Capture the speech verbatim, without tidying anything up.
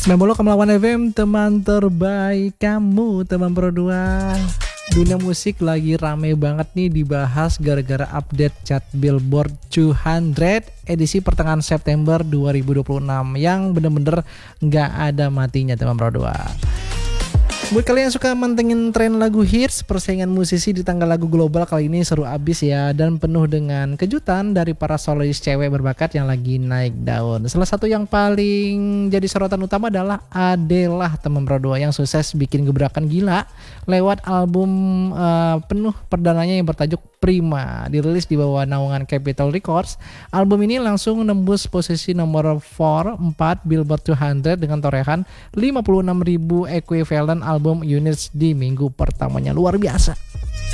sembilan puluh koma delapan F M, teman terbaik kamu, teman Pro dua. Dunia musik lagi rame banget nih dibahas gara-gara update chart Billboard dua ratus edisi pertengahan September dua ribu dua puluh enam yang bener-bener gak ada matinya, teman Pro dua. Buat kalian yang suka mantengin tren lagu hits, persaingan musisi di tanggal lagu global kali ini seru abis ya, dan penuh dengan kejutan dari para solois cewek berbakat yang lagi naik daun. Salah satu yang paling jadi sorotan utama adalah Adele, teman Pro dua, yang sukses bikin gebrakan gila lewat album uh, penuh perdananya yang bertajuk Prima, dirilis di bawah naungan Capitol Records. Album ini langsung nembus posisi nomor empat Billboard dua ratus dengan torehan lima puluh enam ribu equivalent album units di minggu pertamanya. Luar biasa.